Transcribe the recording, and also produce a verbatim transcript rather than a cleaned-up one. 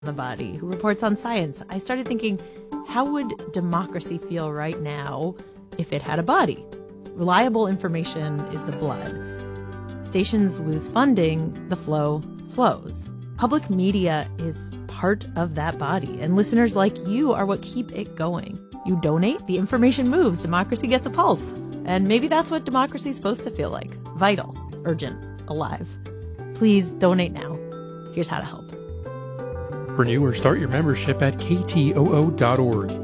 the body, who reports on science, I started thinking, how would democracy feel right now if it had a body? Reliable information is the blood. Stations lose funding, the flow slows. Public media is part of that body, and listeners like you are what keep it going. You donate, the information moves, democracy gets a pulse. And maybe that's what democracy is supposed to feel like. Vital, urgent, alive. Please donate now. Here's how to help. Renew or start your membership at K T O O dot org.